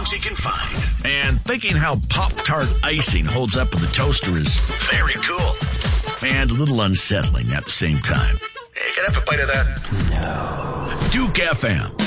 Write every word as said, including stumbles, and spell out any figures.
songs you can find. And thinking how Pop-Tart icing holds up in the toaster is very cool. And a little unsettling at the same time. Hey, can I have a bite of that? No. Duke F M.